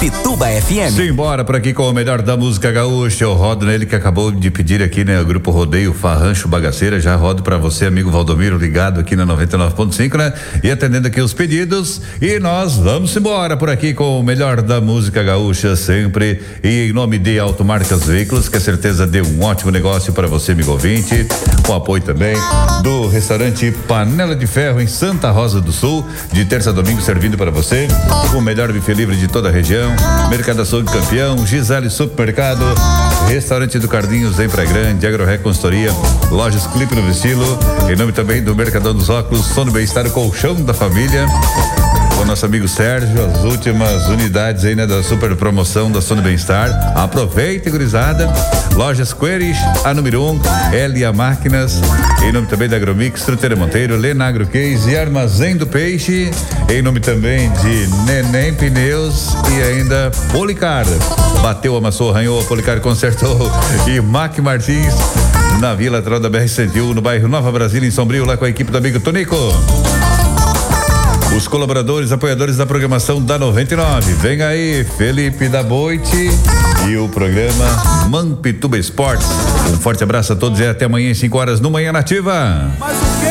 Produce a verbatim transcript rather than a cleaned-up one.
Mampituba F M. Simbora por aqui com o melhor da música gaúcha. Eu rodo nele que acabou de pedir aqui, né? O grupo Rodeio Farrancho Bagaceira. Já rodo pra você, amigo Valdomiro, ligado aqui na noventa e nove ponto cinco, né? E atendendo aqui os pedidos. E nós vamos embora por aqui com o melhor da música gaúcha sempre. E em nome de Automarcas Veículos, que a certeza deu um ótimo negócio para você, amigo ouvinte. Com apoio também do restaurante Panela de Ferro em Santa Rosa do Sul, de terça a domingo servindo para você o melhor buffet livre de toda a região. Mercado Açougue Campeão, Gisele Supermercado, Restaurante do Cardinhos em Praia Grande, Agroré Consultoria, Lojas Clipe no Estilo, em nome também do Mercadão dos Óculos, Sono Bem-Estar, o colchão da família. Com o nosso amigo Sérgio, as últimas unidades aí, né, da super promoção da Sono Bem-Estar. Aproveita, gurizada. Lojas Queires, a número um, Elia Máquinas, em nome também da Agromix, Fruteira Monteiro, Lenagro Case e Armazém do Peixe, em nome também de Neném Pneus e ainda Policar. Bateu, amassou, arranhou, Policar consertou. E Mac Martins, na Vila Lateral da B R cento e um, no bairro Nova Brasília, em Sombrio, lá com a equipe do amigo Tonico. Os colaboradores, apoiadores da programação da noventa e nove. Vem aí, Felipe da Boite e o programa Mampituba Esportes. Um forte abraço a todos e até amanhã, às cinco horas no Manhã Nativa.